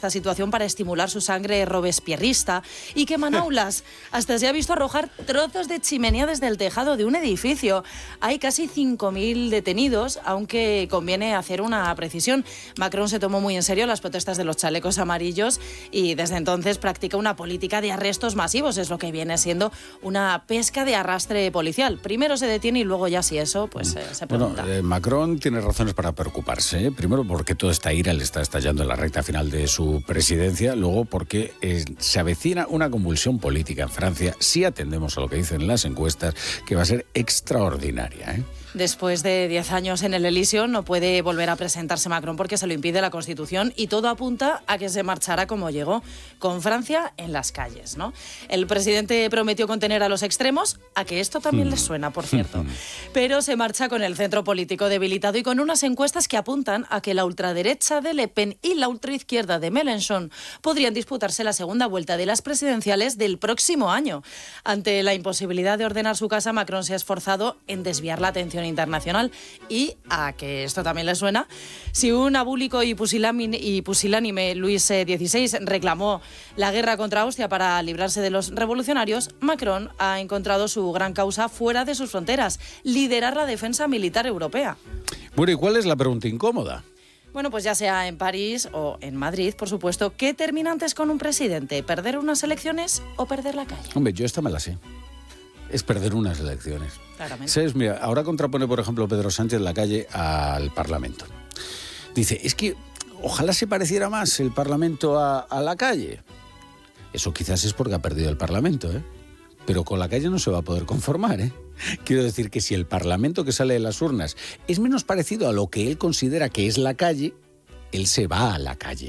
esta situación para estimular su sangre robespierrista y que Manaulas hasta se ha visto arrojar trozos de chimenea desde el tejado de un edificio. Hay casi 5.000 detenidos, aunque conviene hacer una precisión. Macron se tomó muy en serio las protestas de los chalecos amarillos y desde entonces practica una política de arrestos masivos. Es lo que viene siendo una pesca de arrastre policial. Primero se detiene y luego ya si eso, pues se pregunta. Macron tiene razones para preocuparse, ¿eh? Primero porque toda esta ira le está estallando en la recta final de su presidencia, luego porque se avecina una convulsión política en Francia, si atendemos a lo que dicen las encuestas, que va a ser extraordinaria, ¿eh? Después de 10 años en el Elíseo no puede volver a presentarse Macron porque se lo impide la Constitución y todo apunta a que se marchará como llegó, con Francia en las calles, ¿no? El presidente prometió contener a los extremos, a que esto también les suena, por cierto, pero se marcha con el centro político debilitado y con unas encuestas que apuntan a que la ultraderecha de Le Pen y la ultraizquierda de Mélenchon podrían disputarse la segunda vuelta de las presidenciales del próximo año. Ante la imposibilidad de ordenar su casa, Macron se ha esforzado en desviar la atención internacional y, a que esto también le suena, si un abúlico y pusilánime Luis XVI reclamó la guerra contra Austria para librarse de los revolucionarios, Macron ha encontrado su gran causa fuera de sus fronteras: liderar la defensa militar europea. Bueno, ¿y cuál es la pregunta incómoda? Bueno, pues ya sea en París o en Madrid, por supuesto, ¿qué termina antes con un presidente? ¿Perder unas elecciones o perder la calle? Hombre, yo esta me la sé. Es perder unas elecciones. Claramente. ¿Sabes? Mira, ahora contrapone, por ejemplo, Pedro Sánchez la calle al Parlamento. Dice, es que ojalá se pareciera más el Parlamento a la calle. Eso quizás es porque ha perdido el Parlamento, ¿eh? Pero con la calle no se va a poder conformar, ¿eh? Quiero decir que si el Parlamento que sale de las urnas es menos parecido a lo que él considera que es la calle, él se va a la calle.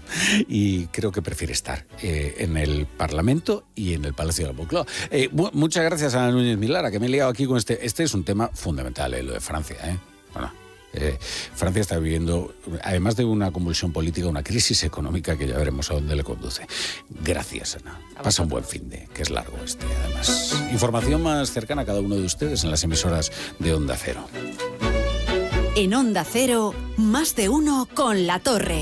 Y creo que prefiere estar en el Parlamento y en el Palacio de la Moncloa. Muchas gracias a Ana Núñez Milara, que me he liado aquí con este. Este es un tema fundamental, lo de Francia, ¿eh? Bueno, Francia está viviendo, además de una convulsión política, una crisis económica que ya veremos a dónde le conduce. Gracias, Ana. Pasa un buen fin de, que es largo además. Información más cercana a cada uno de ustedes en las emisoras de Onda Cero. En Onda Cero, más de uno con La Torre.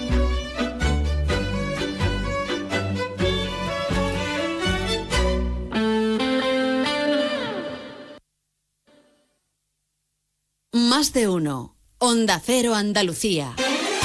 Más de uno. Onda Cero Andalucía.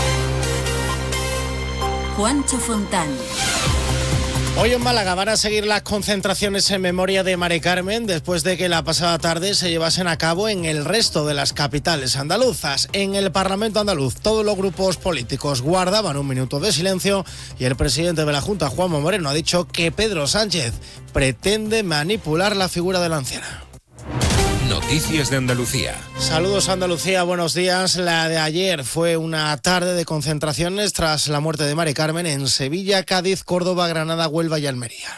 Juancho Fontán. Hoy en Málaga van a seguir las concentraciones en memoria de Mari Carmen después de que la pasada tarde se llevasen a cabo en el resto de las capitales andaluzas. En el Parlamento andaluz todos los grupos políticos guardaban un minuto de silencio y el presidente de la Junta, Juanma Moreno, ha dicho que Pedro Sánchez pretende manipular la figura de la anciana. Noticias de Andalucía. Saludos Andalucía, buenos días. La de ayer fue una tarde de concentraciones tras la muerte de Mari Carmen en Sevilla, Cádiz, Córdoba, Granada, Huelva y Almería.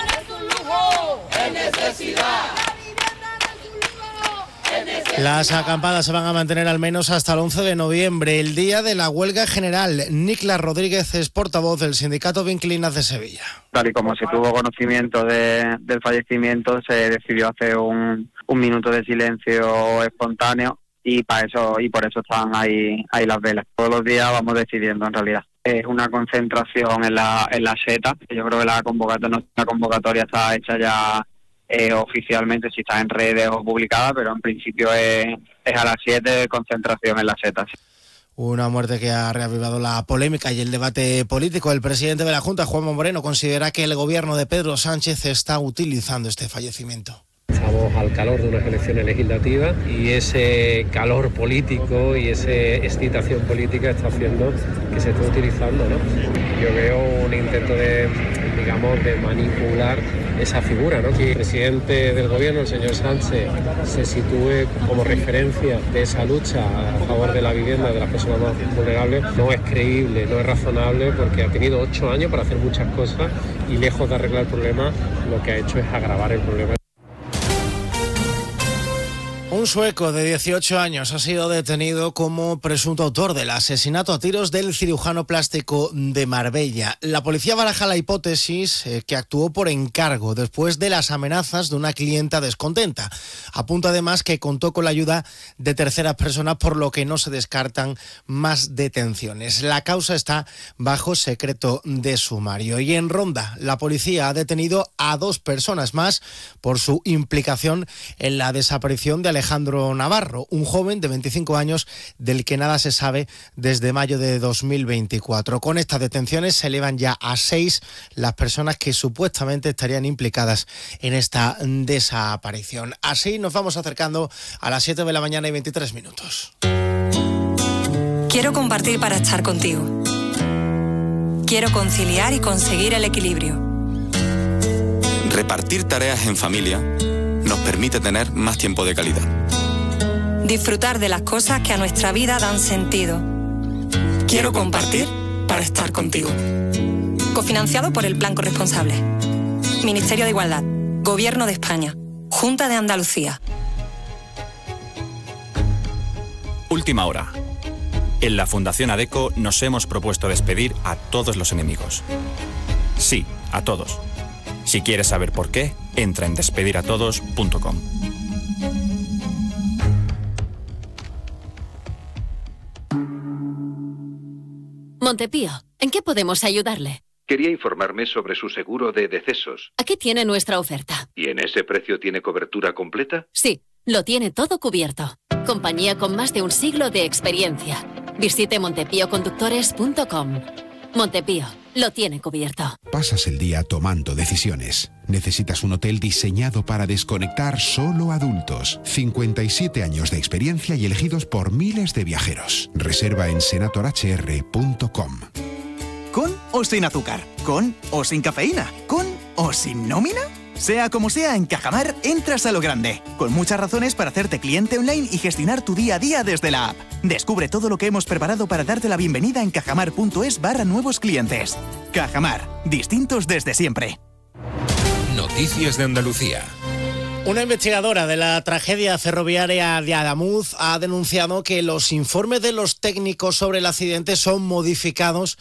Las acampadas se van a mantener al menos hasta el 11 de noviembre, el día de la huelga general. Nicla Rodríguez es portavoz del Sindicato de Inquilinas de Sevilla. Tal y como se tuvo conocimiento del fallecimiento, se decidió hacer un minuto de silencio espontáneo y por eso están ahí las velas. Todos los días vamos decidiendo, en realidad. Es una concentración en la Seta. Yo creo que la convocatoria está hecha ya oficialmente, si está en redes o publicada, pero en principio es a las 7, concentración en la Seta. Una muerte que ha reavivado la polémica y el debate político. El presidente de la Junta, Juanma Moreno, considera que el gobierno de Pedro Sánchez está utilizando este fallecimiento. Estamos al calor de unas elecciones legislativas y ese calor político y esa excitación política está haciendo que se esté utilizando, ¿no? Yo veo un intento de manipular esa figura, ¿no? Que el presidente del gobierno, el señor Sánchez, se sitúe como referencia de esa lucha a favor de la vivienda de las personas más vulnerables, no es creíble, no es razonable, porque ha tenido 8 años para hacer muchas cosas y lejos de arreglar el problema, lo que ha hecho es agravar el problema. Un Un sueco de 18 años ha sido detenido como presunto autor del asesinato a tiros del cirujano plástico de Marbella. La policía baraja la hipótesis que actuó por encargo después de las amenazas de una clienta descontenta. Apunta además que contó con la ayuda de terceras personas, por lo que no se descartan más detenciones. La causa está bajo secreto de sumario. Y en Ronda, la policía ha detenido a 2 personas más por su implicación en la desaparición de Alejandro Navarro, un joven de 25 años del que nada se sabe desde mayo de 2024. Con estas detenciones se elevan ya a 6 las personas que supuestamente estarían implicadas en esta desaparición. Así nos vamos acercando a las 7 de la mañana y 23 minutos. Quiero compartir para estar contigo. Quiero conciliar y conseguir el equilibrio. Repartir tareas en familia nos permite tener más tiempo de calidad. Disfrutar de las cosas que a nuestra vida dan sentido. Quiero compartir para estar contigo. Cofinanciado por el Plan Corresponsable. Ministerio de Igualdad. Gobierno de España. Junta de Andalucía. Última hora. En la Fundación ADECO nos hemos propuesto despedir a todos los enemigos. Sí, a todos. Si quieres saber por qué, entra en despediratodos.com. Montepío, ¿en qué podemos ayudarle? Quería informarme sobre su seguro de decesos. Aquí tiene nuestra oferta. ¿Y en ese precio tiene cobertura completa? Sí, lo tiene todo cubierto. Compañía con más de un siglo de experiencia. Visite montepíoconductores.com. Montepío, lo tiene cubierto. Pasas el día tomando decisiones. Necesitas un hotel diseñado para desconectar solo adultos. 57 años de experiencia y elegidos por miles de viajeros. Reserva en senatorhr.com. ¿Con o sin azúcar? ¿Con o sin cafeína? ¿Con o sin nómina? Sea como sea, en Cajamar entras a lo grande, con muchas razones para hacerte cliente online y gestionar tu día a día desde la app. Descubre todo lo que hemos preparado para darte la bienvenida en cajamar.es/nuevos clientes. Cajamar, distintos desde siempre. Noticias de Andalucía. Una investigadora de la tragedia ferroviaria de Adamuz ha denunciado que los informes de los técnicos sobre el accidente son modificados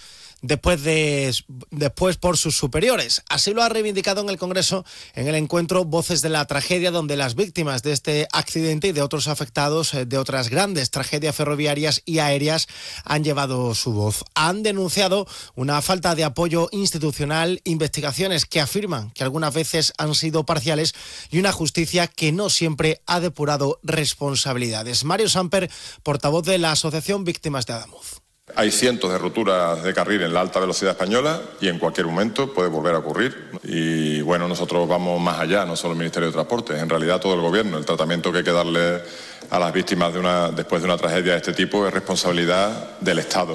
después por sus superiores. Así lo ha reivindicado en el Congreso en el encuentro Voces de la Tragedia, donde las víctimas de este accidente y de otros afectados de otras grandes tragedias ferroviarias y aéreas han llevado su voz. Han denunciado una falta de apoyo institucional, investigaciones que afirman que algunas veces han sido parciales y una justicia que no siempre ha depurado responsabilidades. Mario Samper, portavoz de la Asociación Víctimas de Adamuz. Hay cientos de roturas de carril en la alta velocidad española y en cualquier momento puede volver a ocurrir. Y bueno, nosotros vamos más allá, no solo el Ministerio de Transporte, en realidad todo el Gobierno. El tratamiento que hay que darle a las víctimas después de una tragedia de este tipo es responsabilidad del Estado.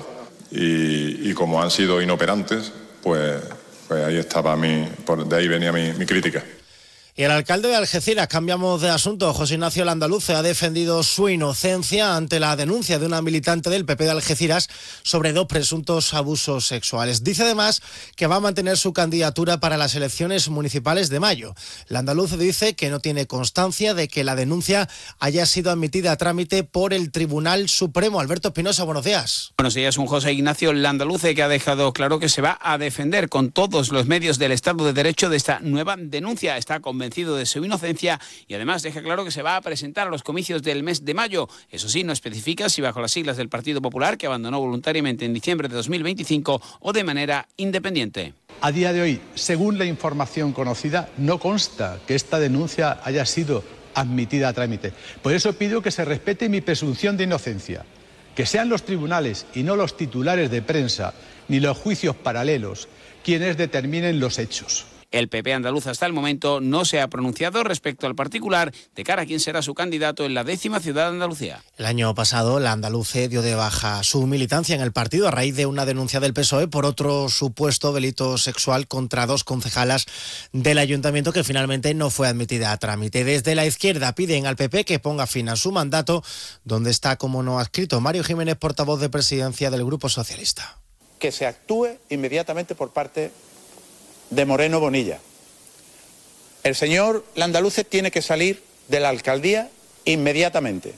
Y como han sido inoperantes, pues ahí estaba de ahí venía mi crítica. Y el alcalde de Algeciras, cambiamos de asunto, José Ignacio Landaluce, ha defendido su inocencia ante la denuncia de una militante del PP de Algeciras sobre 2 presuntos abusos sexuales. Dice además que va a mantener su candidatura para las elecciones municipales de mayo. Landaluce dice que no tiene constancia de que la denuncia haya sido admitida a trámite por el Tribunal Supremo. Alberto Espinosa, buenos días. Buenos días, un José Ignacio Landaluce que ha dejado claro que se va a defender con todos los medios del Estado de Derecho de esta nueva denuncia. Está convencido de su inocencia y además deja claro que se va a presentar a los comicios del mes de mayo. Eso sí, no especifica si bajo las siglas del Partido Popular, que abandonó voluntariamente en diciembre de 2025, o de manera independiente. A día de hoy, según la información conocida, no consta que esta denuncia haya sido admitida a trámite. Por eso pido que se respete mi presunción de inocencia, que sean los tribunales y no los titulares de prensa ni los juicios paralelos quienes determinen los hechos. El PP andaluz hasta el momento no se ha pronunciado respecto al particular de cara a quién será su candidato en la 10ª ciudad de Andalucía. El año pasado, la Andaluce dio de baja su militancia en el partido a raíz de una denuncia del PSOE por otro supuesto delito sexual contra 2 concejalas del ayuntamiento que finalmente no fue admitida a trámite. Desde la izquierda piden al PP que ponga fin a su mandato, donde está como no adscrito Mario Jiménez, portavoz de presidencia del Grupo Socialista. Que se actúe inmediatamente por parte de Moreno Bonilla. El señor Landaluce tiene que salir de la alcaldía inmediatamente.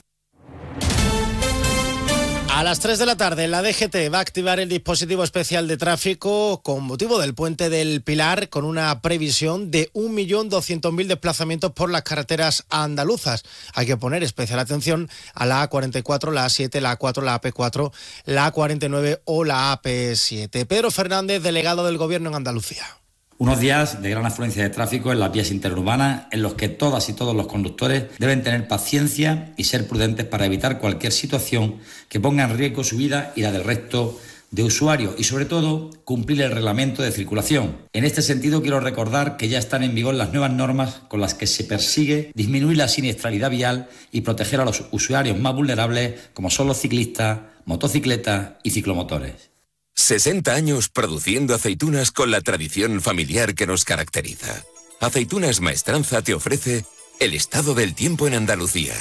A las 3 de la tarde, la DGT va a activar el dispositivo especial de tráfico con motivo del Puente del Pilar, con una previsión de 1.200.000 desplazamientos por las carreteras andaluzas. Hay que poner especial atención a la A44, la A7, la A4, la AP4, la A49 o la AP7. Pedro Fernández, delegado del Gobierno en Andalucía. Unos días de gran afluencia de tráfico en las vías interurbanas en los que todas y todos los conductores deben tener paciencia y ser prudentes para evitar cualquier situación que ponga en riesgo su vida y la del resto de usuarios y, sobre todo, cumplir el reglamento de circulación. En este sentido, quiero recordar que ya están en vigor las nuevas normas con las que se persigue disminuir la siniestralidad vial y proteger a los usuarios más vulnerables, como son los ciclistas, motocicletas y ciclomotores. 60 años produciendo aceitunas con la tradición familiar que nos caracteriza. Aceitunas Maestranza te ofrece el estado del tiempo en Andalucía.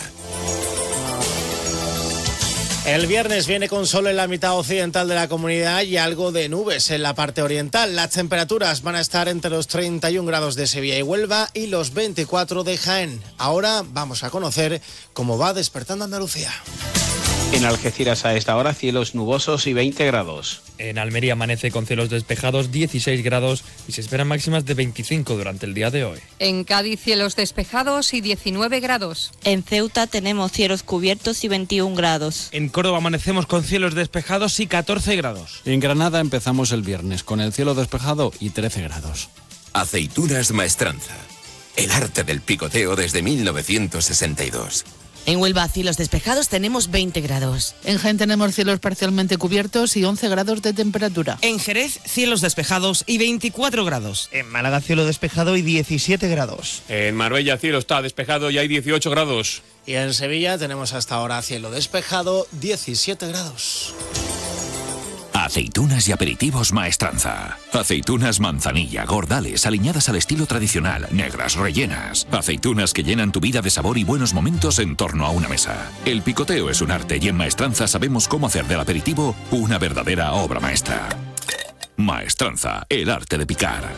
El viernes viene con sol en la mitad occidental de la comunidad y algo de nubes en la parte oriental. Las temperaturas van a estar entre los 31 grados de Sevilla y Huelva y los 24 de Jaén. Ahora vamos a conocer cómo va despertando Andalucía. En Algeciras a esta hora cielos nubosos y 20 grados. En Almería amanece con cielos despejados 16 grados y se esperan máximas de 25 durante el día de hoy. En Cádiz cielos despejados y 19 grados. En Ceuta tenemos cielos cubiertos y 21 grados. En Córdoba amanecemos con cielos despejados y 14 grados. En Granada empezamos el viernes con el cielo despejado y 13 grados. Aceitunas Maestranza. El arte del picoteo desde 1962. En Huelva, cielos despejados, tenemos 20 grados. En Jaén tenemos cielos parcialmente cubiertos y 11 grados de temperatura. En Jerez, cielos despejados y 24 grados. En Málaga, cielo despejado y 17 grados. En Marbella, cielo está despejado y hay 18 grados. Y en Sevilla tenemos hasta ahora cielo despejado, 17 grados. Aceitunas y aperitivos Maestranza. Aceitunas manzanilla, gordales, aliñadas al estilo tradicional, negras, rellenas. Aceitunas que llenan tu vida de sabor y buenos momentos en torno a una mesa. El picoteo es un arte y en Maestranza sabemos cómo hacer del aperitivo una verdadera obra maestra. Maestranza, el arte de picar.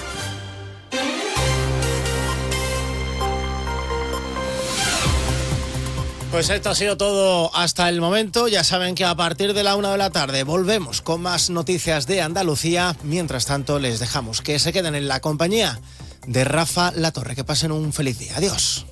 Pues esto ha sido todo hasta el momento. Ya saben que a partir de la 1 de la tarde volvemos con más noticias de Andalucía. Mientras tanto, les dejamos que se queden en la compañía de Rafa La Torre. Que pasen un feliz día. Adiós.